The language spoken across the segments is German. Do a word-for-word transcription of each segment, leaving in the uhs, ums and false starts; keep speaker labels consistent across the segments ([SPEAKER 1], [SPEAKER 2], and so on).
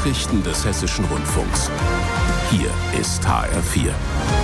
[SPEAKER 1] Nachrichten des Hessischen Rundfunks. Hier ist H R vier.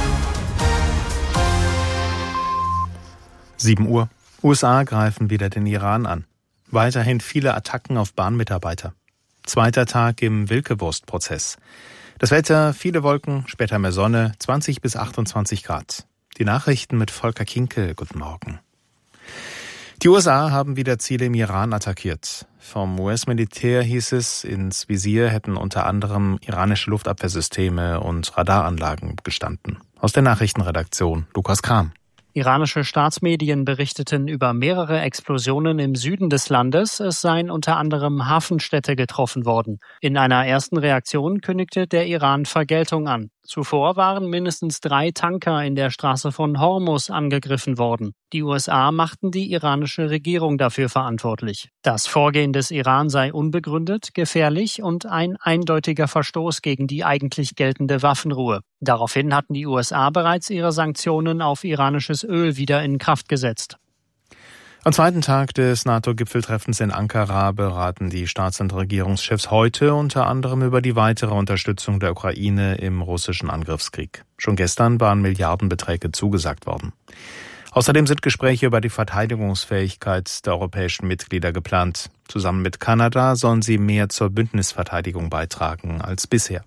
[SPEAKER 2] sieben Uhr. U S A greifen wieder den Iran an. Weiterhin viele Attacken auf Bahnmitarbeiter. Zweiter Tag im Wilke-Wurst-Prozess. Das Wetter, viele Wolken, später mehr Sonne, zwanzig bis achtundzwanzig Grad. Die Nachrichten mit Volker Kinkel. Guten Morgen. Die U S A haben wieder Ziele im Iran attackiert. Vom U S-Militär hieß es, ins Visier hätten unter anderem iranische Luftabwehrsysteme und Radaranlagen gestanden. Aus der Nachrichtenredaktion Lukas Kram.
[SPEAKER 3] Iranische Staatsmedien berichteten über mehrere Explosionen im Süden des Landes. Es seien unter anderem Hafenstädte getroffen worden. In einer ersten Reaktion kündigte der Iran Vergeltung an. Zuvor waren mindestens drei Tanker in der Straße von Hormuz angegriffen worden. Die U S A machten die iranische Regierung dafür verantwortlich. Das Vorgehen des Iran sei unbegründet, gefährlich und ein eindeutiger Verstoß gegen die eigentlich geltende Waffenruhe. Daraufhin hatten die U S A bereits ihre Sanktionen auf iranisches Öl wieder in Kraft gesetzt.
[SPEAKER 2] Am zweiten Tag des NATO-Gipfeltreffens in Ankara beraten die Staats- und Regierungschefs heute unter anderem über die weitere Unterstützung der Ukraine im russischen Angriffskrieg. Schon gestern waren Milliardenbeträge zugesagt worden. Außerdem sind Gespräche über die Verteidigungsfähigkeit der europäischen Mitglieder geplant. Zusammen mit Kanada sollen sie mehr zur Bündnisverteidigung beitragen als bisher.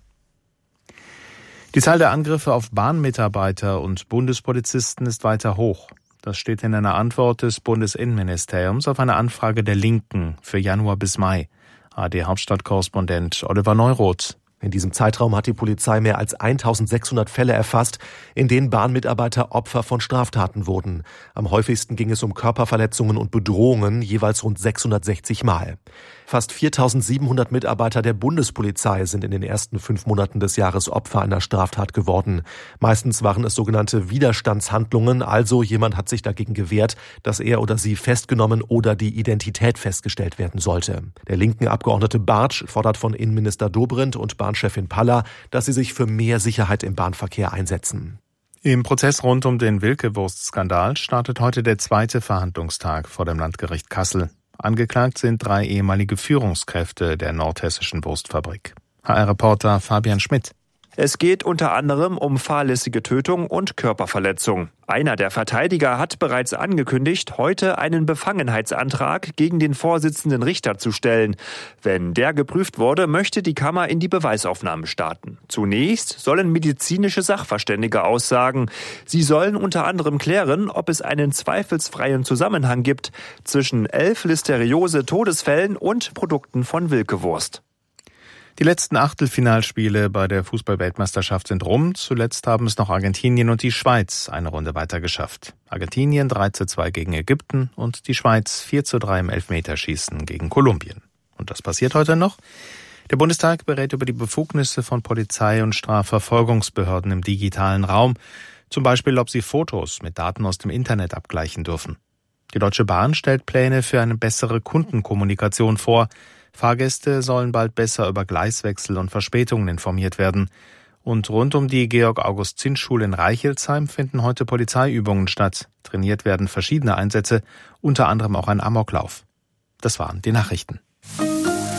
[SPEAKER 2] Die Zahl der Angriffe auf Bahnmitarbeiter und Bundespolizisten ist weiter hoch. Das steht in einer Antwort des Bundesinnenministeriums auf eine Anfrage der Linken für Januar bis Mai. A R D-Hauptstadtkorrespondent Oliver Neuroth.
[SPEAKER 4] In diesem Zeitraum hat die Polizei mehr als eintausendsechshundert Fälle erfasst, in denen Bahnmitarbeiter Opfer von Straftaten wurden. Am häufigsten ging es um Körperverletzungen und Bedrohungen, jeweils rund sechshundertsechzig Mal. Fast viertausendsiebenhundert Mitarbeiter der Bundespolizei sind in den ersten fünf Monaten des Jahres Opfer einer Straftat geworden. Meistens waren es sogenannte Widerstandshandlungen, also jemand hat sich dagegen gewehrt, dass er oder sie festgenommen oder die Identität festgestellt werden sollte. Der linken Abgeordnete Bartsch fordert von Innenminister Dobrindt und Bahnchefin Paller, dass sie sich für mehr Sicherheit im Bahnverkehr einsetzen.
[SPEAKER 2] Im Prozess rund um den Wilke-Wurst-Skandal startet heute der zweite Verhandlungstag vor dem Landgericht Kassel. Angeklagt sind drei ehemalige Führungskräfte der nordhessischen Wurstfabrik. H R-Reporter Fabian Schmidt.
[SPEAKER 5] Es geht unter anderem um fahrlässige Tötung und Körperverletzung. Einer der Verteidiger hat bereits angekündigt, heute einen Befangenheitsantrag gegen den Vorsitzenden Richter zu stellen. Wenn der geprüft wurde, möchte die Kammer in die Beweisaufnahme starten. Zunächst sollen medizinische Sachverständige aussagen. Sie sollen unter anderem klären, ob es einen zweifelsfreien Zusammenhang gibt zwischen elf Listeriose-Todesfällen und Produkten von Wilke-Wurst.
[SPEAKER 2] Die letzten Achtelfinalspiele bei der Fußball-Weltmeisterschaft sind rum. Zuletzt haben es noch Argentinien und die Schweiz eine Runde weiter geschafft. Argentinien drei zu zwei gegen Ägypten und die Schweiz vier zu drei im Elfmeterschießen gegen Kolumbien. Und das passiert heute noch. Der Bundestag berät über die Befugnisse von Polizei und Strafverfolgungsbehörden im digitalen Raum. Zum Beispiel, ob sie Fotos mit Daten aus dem Internet abgleichen dürfen. Die Deutsche Bahn stellt Pläne für eine bessere Kundenkommunikation vor. Fahrgäste sollen bald besser über Gleiswechsel und Verspätungen informiert werden. Und rund um die Georg-August-Zins-Schule in Reichelsheim finden heute Polizeiübungen statt. Trainiert werden verschiedene Einsätze, unter anderem auch ein Amoklauf. Das waren die Nachrichten.